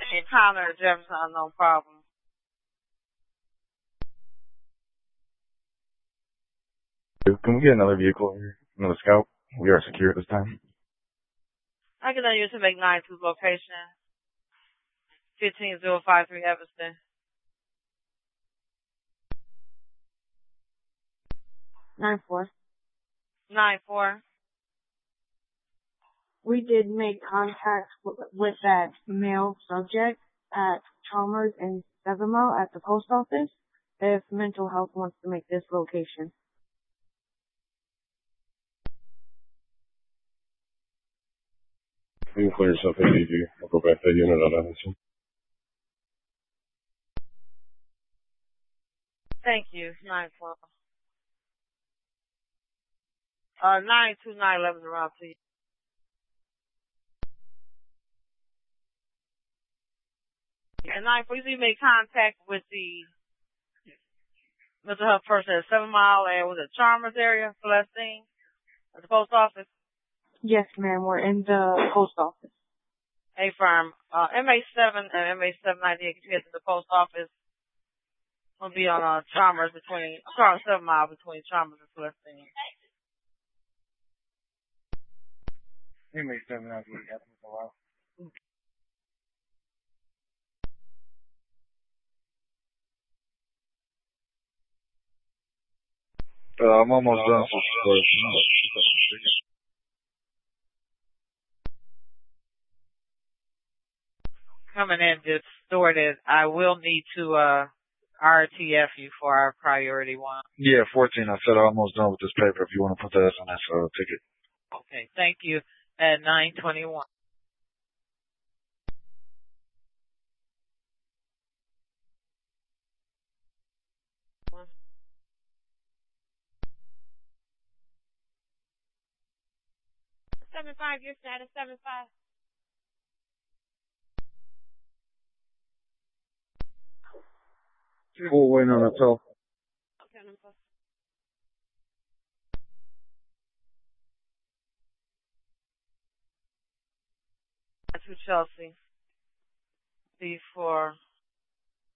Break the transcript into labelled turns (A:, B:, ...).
A: Connor Jefferson, no problem.
B: Can we get another vehicle here? Another scout? We are secure this time.
A: I can use to make 9-2 location. 15053 Evanston.
C: 9-4.
A: 9-4.
C: We did make contact with that male subject at Chalmers and Sevimo at the post office if mental health wants to make this location.
D: You can clear yourself ADV. I'll go back to that unit on that.
A: Thank you. 9-4. 92911 around to you. And 9-4, you made contact with the mental health person at 7 Mile and was it Chalmers area, Celestine, at the post office?
C: Yes, ma'am. We're in the post office.
A: A firm. MA7 and MA798 get you get to the post office. We'll be on Chalmers 7 Mile between Chalmers and Celestine.
B: MA7, I'll be happy for a while.
D: I'm almost done.
A: Coming in distorted. I will need to RTF you for our priority one.
D: Yeah, 14. I said I'm almost done with this paper. If you want to put that on that ticket.
A: Okay, thank you. At 9:21. Your status 7-5.
D: We'll wait on that call.
A: Okay, to Chelsea. B4.